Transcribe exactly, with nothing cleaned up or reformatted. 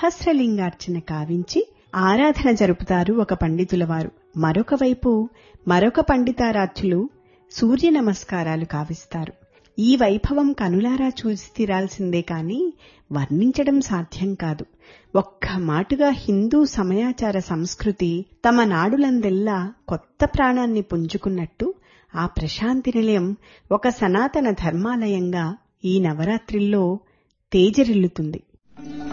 సహస్రలింగార్చన కావించి ఆరాధన జరుపుతారు ఒక పండితుల వారు. మరొక వైపు మరొక పండితారాధ్యులు సూర్య నమస్కారాలు కావిస్తారు. ఈ వైభవం కనులారా చూసి తీరాల్సిందే కాని వర్ణించడం సాధ్యం కాదు. ఒక్క మాటుగా హిందూ సమయాచార సంస్కృతి తమ నాడులందెల్లా కొత్త ప్రాణాన్ని పుంజుకున్నట్టు ఆ ప్రశాంతి నిలయం ఒక సనాతన ధర్మాలయంగా ఈ నవరాత్రిల్లో తేజరిల్లుతుంది.